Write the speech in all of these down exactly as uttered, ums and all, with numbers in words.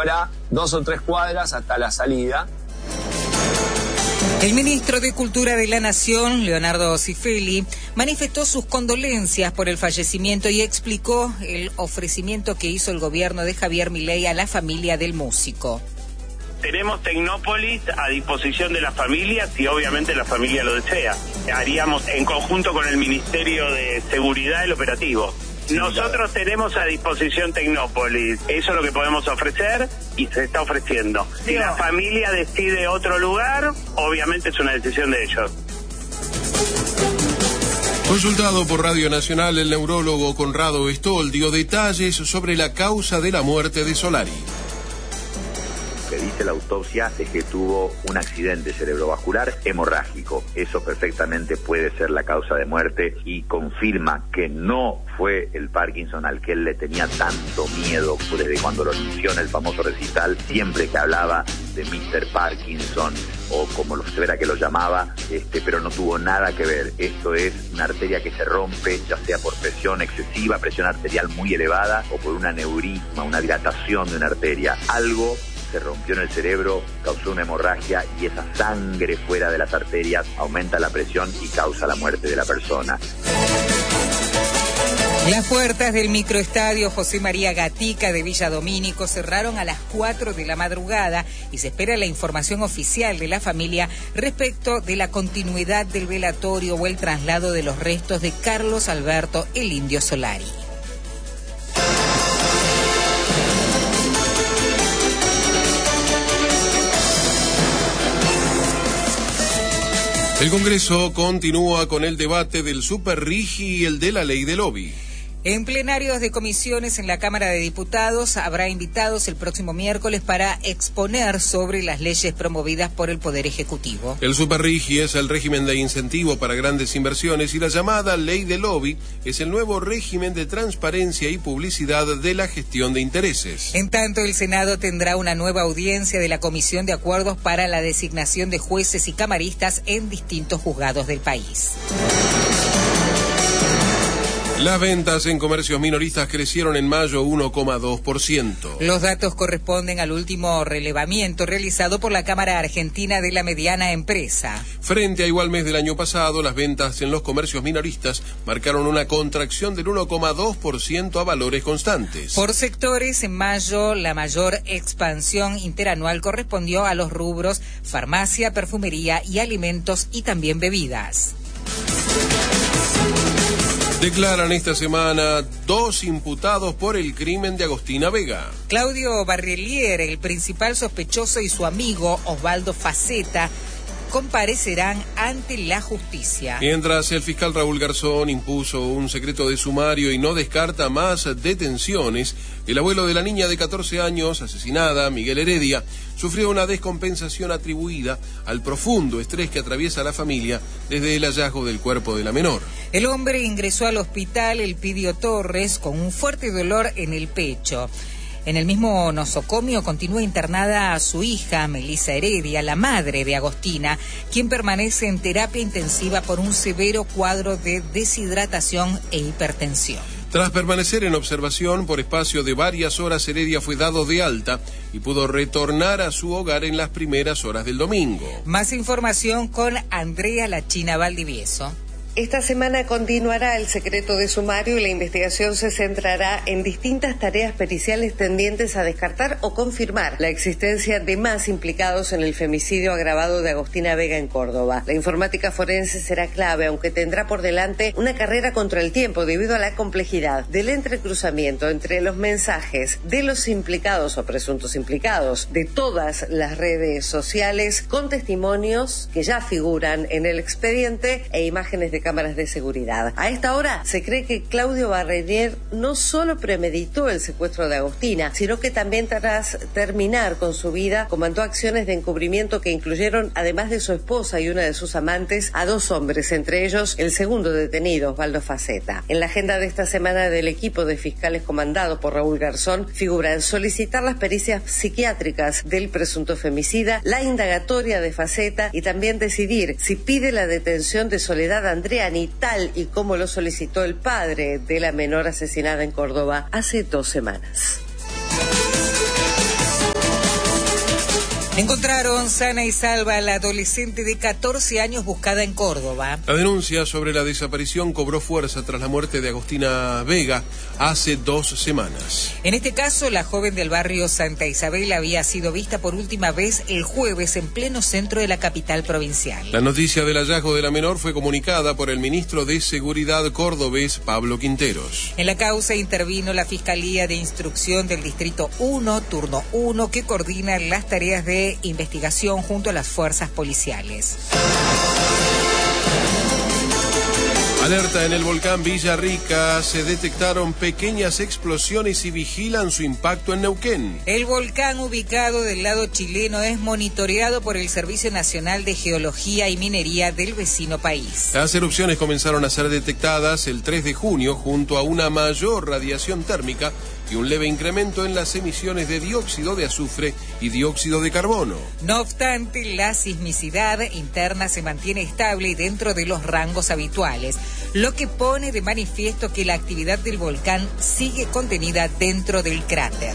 sumará dos o tres cuadras hasta la salida. El ministro de Cultura de la Nación, Leonardo Cifelli, manifestó sus condolencias por el fallecimiento y explicó el ofrecimiento que hizo el gobierno de Javier Milei a la familia del músico. Tenemos Tecnópolis a disposición de las familias y obviamente la familia lo desea. Haríamos en conjunto con el Ministerio de Seguridad el operativo. Nosotros tenemos a disposición Tecnópolis, eso es lo que podemos ofrecer y se está ofreciendo. Si la familia decide otro lugar, obviamente es una decisión de ellos. Consultado por Radio Nacional, el neurólogo Conrado Stoll dio detalles sobre la causa de la muerte de Solari. Que dice la autopsia es que tuvo un accidente cerebrovascular hemorrágico. Eso perfectamente puede ser la causa de muerte y confirma que no fue el Parkinson al que él le tenía tanto miedo desde cuando lo inició en el famoso recital, siempre que hablaba de míster Parkinson o como lo severa que lo llamaba, este, pero no tuvo nada que ver. Esto es una arteria que se rompe, ya sea por presión excesiva, presión arterial muy elevada o por un aneurisma, una dilatación de una arteria. Algo se rompió en el cerebro, causó una hemorragia y esa sangre fuera de las arterias aumenta la presión y causa la muerte de la persona. Las puertas del microestadio José María Gatica de Villa Domínico cerraron a las cuatro de la madrugada y se espera la información oficial de la familia respecto de la continuidad del velatorio o el traslado de los restos de Carlos Alberto el Indio Solari. El Congreso continúa con el debate del Superrigi y el de la ley del lobby. En plenarios de comisiones en la Cámara de Diputados habrá invitados el próximo miércoles para exponer sobre las leyes promovidas por el Poder Ejecutivo. El Superrigi es el régimen de incentivo para grandes inversiones y la llamada ley del lobby es el nuevo régimen de transparencia y publicidad de la gestión de intereses. En tanto, el Senado tendrá una nueva audiencia de la Comisión de Acuerdos para la designación de jueces y camaristas en distintos juzgados del país. Las ventas en comercios minoristas crecieron en mayo uno coma dos por ciento. Los datos corresponden al último relevamiento realizado por la Cámara Argentina de la Mediana Empresa. Frente a igual mes del año pasado, las ventas en los comercios minoristas marcaron una contracción del uno coma dos por ciento a valores constantes. Por sectores, en mayo la mayor expansión interanual correspondió a los rubros farmacia, perfumería y alimentos y también bebidas. Declaran esta semana dos imputados por el crimen de Agostina Vega. Claudio Barrelier, el principal sospechoso, y su amigo Osvaldo Faceta comparecerán ante la justicia. Mientras el fiscal Raúl Garzón impuso un secreto de sumario y no descarta más detenciones, el abuelo de la niña de catorce años asesinada, Miguel Heredia, sufrió una descompensación atribuida al profundo estrés que atraviesa la familia desde el hallazgo del cuerpo de la menor. El hombre ingresó al hospital Elpidio Torres con un fuerte dolor en el pecho. En el mismo nosocomio continúa internada su hija, Melissa Heredia, la madre de Agostina, quien permanece en terapia intensiva por un severo cuadro de deshidratación e hipertensión. Tras permanecer en observación por espacio de varias horas, Heredia fue dado de alta y pudo retornar a su hogar en las primeras horas del domingo. Más información con Andrea La China Valdivieso. Esta semana continuará el secreto de sumario y la investigación se centrará en distintas tareas periciales tendientes a descartar o confirmar la existencia de más implicados en el femicidio agravado de Agostina Vega en Córdoba. La informática forense será clave, aunque tendrá por delante una carrera contra el tiempo debido a la complejidad del entrecruzamiento entre los mensajes de los implicados o presuntos implicados de todas las redes sociales con testimonios que ya figuran en el expediente e imágenes de cámaras de seguridad. A esta hora se cree que Claudio Barrelier no solo premeditó el secuestro de Agostina, sino que también tras terminar con su vida comandó acciones de encubrimiento que incluyeron, además de su esposa y una de sus amantes, a dos hombres, entre ellos el segundo detenido, Osvaldo Faceta. En la agenda de esta semana del equipo de fiscales comandado por Raúl Garzón figuran solicitar las pericias psiquiátricas del presunto femicida, la indagatoria de Faceta y también decidir si pide la detención de Soledad Andrea, ni tal y como lo solicitó el padre de la menor asesinada en Córdoba hace dos semanas. Encontraron sana y salva a la adolescente de catorce años buscada en Córdoba. La denuncia sobre la desaparición cobró fuerza tras la muerte de Agostina Vega hace dos semanas. En este caso, la joven del barrio Santa Isabel había sido vista por última vez el jueves en pleno centro de la capital provincial. La noticia del hallazgo de la menor fue comunicada por el ministro de Seguridad cordobés, Pablo Quinteros. En la causa intervino la Fiscalía de Instrucción del Distrito uno, Turno uno, que coordina las tareas de investigación junto a las fuerzas policiales. Alerta en el volcán Villarrica, se detectaron pequeñas explosiones y vigilan su impacto en Neuquén. El volcán ubicado del lado chileno es monitoreado por el Servicio Nacional de Geología y Minería del vecino país. Las erupciones comenzaron a ser detectadas el tres de junio junto a una mayor radiación térmica y un leve incremento en las emisiones de dióxido de azufre y dióxido de carbono. No obstante, la sismicidad interna se mantiene estable y dentro de los rangos habituales, lo que pone de manifiesto que la actividad del volcán sigue contenida dentro del cráter.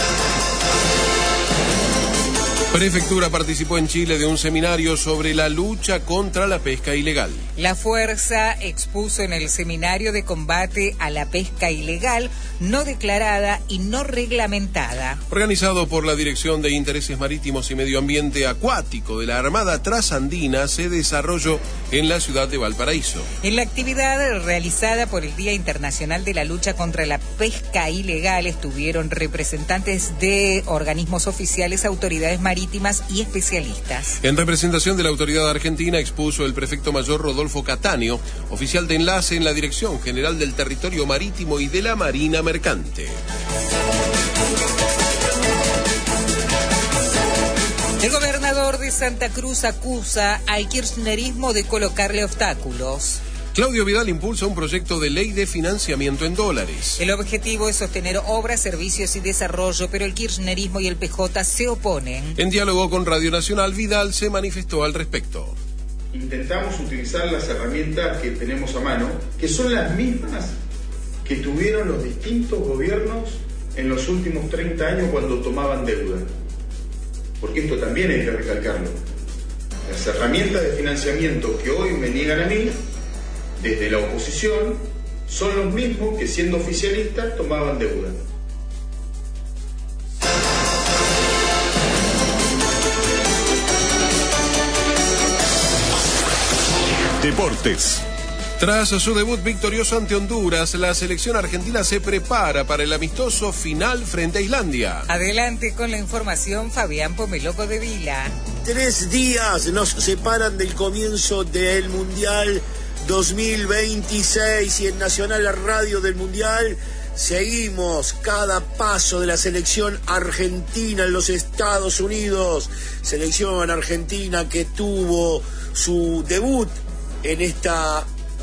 Prefectura participó en Chile de un seminario sobre la lucha contra la pesca ilegal. La fuerza expuso en el seminario de combate a la pesca ilegal, no declarada y no reglamentada. Organizado por la Dirección de Intereses Marítimos y Medio Ambiente Acuático de la Armada Trasandina, se desarrolló en la ciudad de Valparaíso. En la actividad realizada por el Día Internacional de la Lucha contra la Pesca Ilegal estuvieron representantes de organismos oficiales, autoridades marítimas y especialistas. En representación de la autoridad argentina expuso el prefecto mayor Rodolfo Cattaneo, oficial de enlace en la Dirección General del Territorio Marítimo y de la Marina Mercante. El gobernador de Santa Cruz acusa al kirchnerismo de colocarle obstáculos. Claudio Vidal impulsa un proyecto de ley de financiamiento en dólares. El objetivo es sostener obras, servicios y desarrollo, pero el kirchnerismo y el P J se oponen. En diálogo con Radio Nacional, Vidal se manifestó al respecto. Intentamos utilizar las herramientas que tenemos a mano, que son las mismas que tuvieron los distintos gobiernos en los últimos treinta años cuando tomaban deuda. Porque esto también hay que recalcarlo. Las herramientas de financiamiento que hoy me niegan a mí, desde la oposición, son los mismos que siendo oficialistas tomaban deuda. Deportes. Tras su debut victorioso ante Honduras, la selección argentina se prepara para el amistoso final frente a Islandia. Adelante con la información, Fabián Pomeloco de Vila. Tres días nos separan del comienzo del Mundial dos mil veintiséis y en Nacional, la radio del Mundial, seguimos cada paso de la selección argentina en los Estados Unidos. Selección argentina que tuvo su debut en esta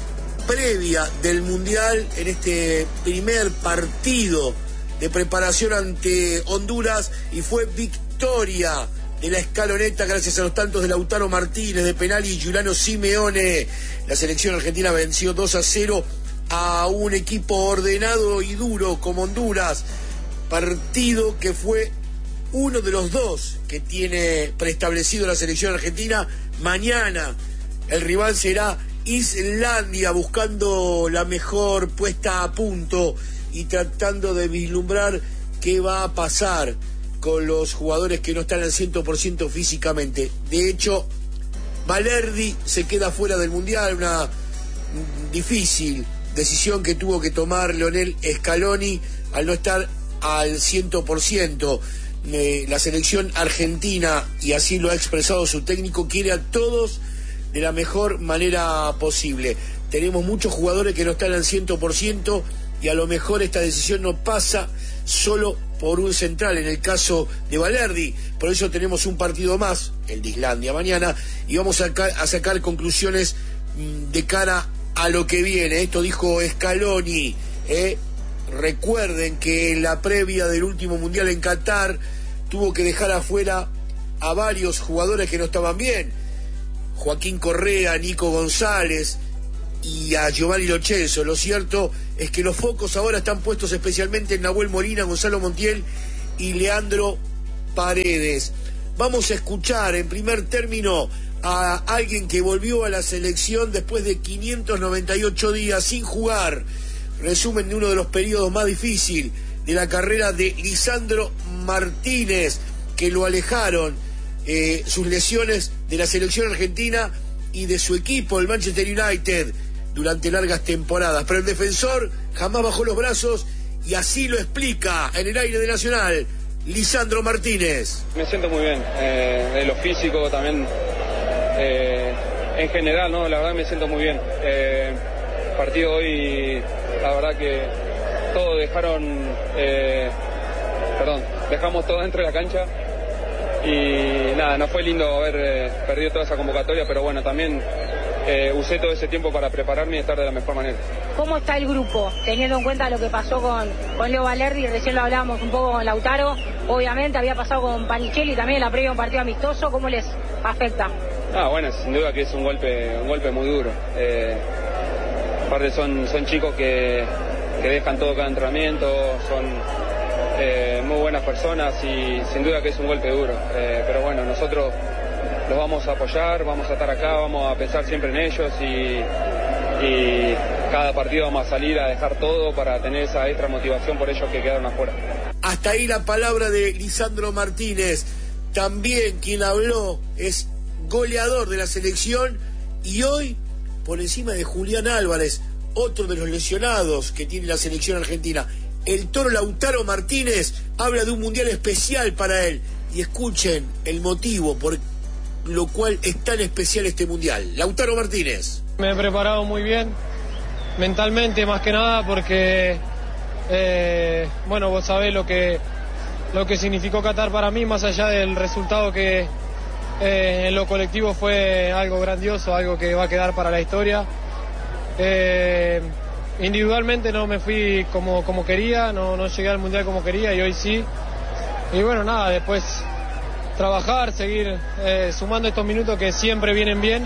previa del Mundial, en este primer partido de preparación ante Honduras, y fue victoria de la escaloneta gracias a los tantos de Lautaro Martínez, de penal, y Giuliano Simeone. La selección argentina venció dos a cero a un equipo ordenado y duro como Honduras, partido que fue uno de los dos que tiene preestablecido la selección argentina. Mañana el rival será Islandia, buscando la mejor puesta a punto y tratando de vislumbrar qué va a pasar con los jugadores que no están al cien por ciento físicamente. De hecho, Balerdi se queda fuera del Mundial, una difícil decisión que tuvo que tomar Lionel Scaloni al no estar al cien por ciento. Eh, la selección argentina, y así lo ha expresado su técnico, quiere a todos de la mejor manera posible. Tenemos muchos jugadores que no están al cien por ciento y a lo mejor esta decisión no pasa solo por un central, en el caso de Balerdi. Por eso tenemos un partido más, el de Islandia, mañana, y vamos a, a sacar conclusiones mmm, de cara a lo que viene. Esto dijo Scaloni. ¿eh? Recuerden que en la previa del último Mundial en Qatar tuvo que dejar afuera a varios jugadores que no estaban bien. Joaquín Correa, Nico González y a Giovanni Lo Celso. Lo cierto es que los focos ahora están puestos especialmente en Nahuel Molina, Gonzalo Montiel y Leandro Paredes. vamos a escuchar en primer término a alguien que volvió a la selección después de quinientos noventa y ocho días sin jugar. Resumen de uno de los periodos más difíciles de la carrera de Lisandro Martínez, que lo alejaron eh, sus lesiones de la selección argentina y de su equipo, el Manchester United, durante largas temporadas. Pero el defensor jamás bajó los brazos y así lo explica en el aire de Nacional Lisandro Martínez. Me siento muy bien, eh, de lo físico también, eh, en general, ¿no? La verdad me siento muy bien. Eh, partido hoy, la verdad que todos dejaron, eh, perdón, dejamos todo dentro de la cancha y nada, no fue lindo haber eh, perdido toda esa convocatoria, pero bueno, también eh, usé todo ese tiempo para prepararme y estar de la mejor manera. ¿Cómo está el grupo, teniendo en cuenta lo que pasó con, con Leo Valerdi? Recién lo hablábamos un poco con Lautaro, obviamente había pasado con Panichelli también en la previa de un partido amistoso, ¿cómo les afecta? Ah, bueno, sin duda que es un golpe, un golpe muy duro. Eh, aparte son, son chicos que, que dejan todo cada entrenamiento, son eh, muy buenas personas y sin duda que es un golpe duro. Eh, pero bueno, nosotros los vamos a apoyar, vamos a estar acá, vamos a pensar siempre en ellos y, y cada partido vamos a salir a dejar todo para tener esa extra motivación por ellos que quedaron afuera. Hasta ahí la palabra de Lisandro Martínez. También quien habló es goleador de la selección y hoy por encima de Julián Álvarez, otro de los lesionados que tiene la selección argentina. El Toro Lautaro Martínez habla de un mundial especial para él y escuchen el motivo por lo cual es tan especial este mundial. Lautaro Martínez. Me he preparado muy bien, mentalmente más que nada, porque eh, bueno, vos sabés lo que lo que significó Qatar para mí, más allá del resultado que eh, en lo colectivo fue algo grandioso, algo que va a quedar para la historia. Eh, individualmente no me fui como, como quería, no, no llegué al mundial como quería y hoy sí. Y bueno, nada, después trabajar, seguir eh, sumando estos minutos que siempre vienen bien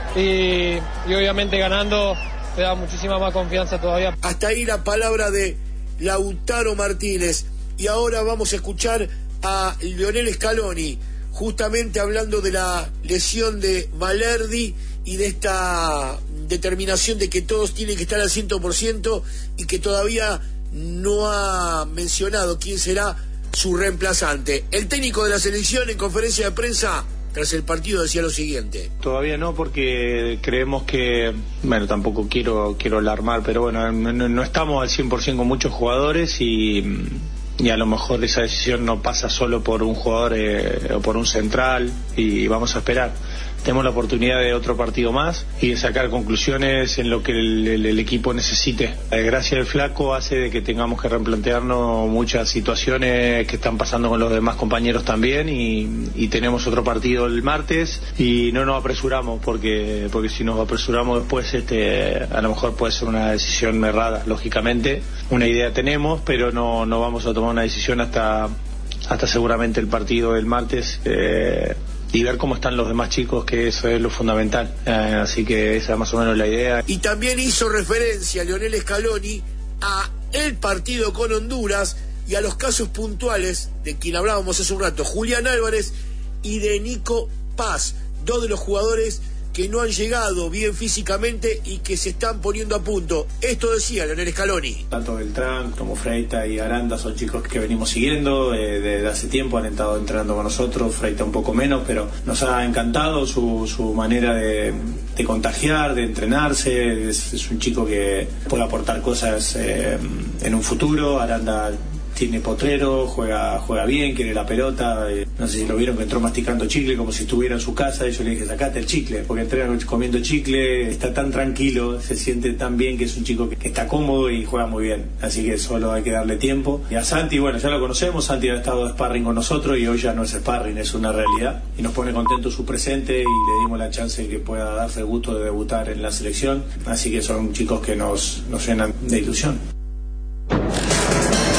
y, y obviamente ganando te da muchísima más confianza todavía. Hasta ahí la palabra de Lautaro Martínez. Y ahora vamos a escuchar a Lionel Scaloni, justamente hablando de la lesión de Valerdi y de esta determinación de que todos tienen que estar al cien por ciento y que todavía no ha mencionado quién será su reemplazante. El técnico de la selección en conferencia de prensa tras el partido decía lo siguiente. Todavía no, porque creemos que, bueno, tampoco quiero quiero alarmar, pero bueno, no, no estamos al cien por ciento con muchos jugadores y, y a lo mejor esa decisión no pasa solo por un jugador eh, o por un central y vamos a esperar. Tenemos la oportunidad de otro partido más y de sacar conclusiones en lo que el, el, el equipo necesite. La desgracia del flaco hace de que tengamos que replantearnos muchas situaciones que están pasando con los demás compañeros también y, y tenemos otro partido el martes y no nos apresuramos porque porque si nos apresuramos después este a lo mejor puede ser una decisión errada, lógicamente. Una idea tenemos, pero no, no vamos a tomar una decisión hasta, hasta seguramente el partido del martes. Eh, y ver cómo están los demás chicos, que eso es lo fundamental. Eh, así que esa es más o menos la idea. Y también hizo referencia Lionel Scaloni a el partido con Honduras y a los casos puntuales de quien hablábamos hace un rato, Julián Álvarez y de Nico Paz, dos de los jugadores que no han llegado bien físicamente y que se están poniendo a punto. Esto decía Lionel Scaloni. Tanto Beltrán como Freita y Aranda son chicos que venimos siguiendo eh, desde hace tiempo, han estado entrenando con nosotros, Freita un poco menos, pero nos ha encantado su, su manera de, de contagiar, de entrenarse. Es, es un chico que puede aportar cosas eh, en un futuro. Aranda tiene potrero, juega juega bien, quiere la pelota. Eh, no sé si lo vieron que entró masticando chicle como si estuviera en su casa. Y yo le dije, sacate el chicle, porque entrena comiendo chicle, está tan tranquilo, se siente tan bien, que es un chico que, que está cómodo y juega muy bien. Así que solo hay que darle tiempo. Y a Santi, bueno, ya lo conocemos, Santi ha estado de sparring con nosotros y hoy ya no es sparring, es una realidad. Y nos pone contento su presente y le dimos la chance de que pueda darse el gusto de debutar en la selección. Así que son chicos que nos, nos llenan de ilusión.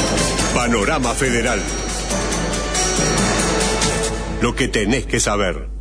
Panorama Federal. Lo que tenés que saber.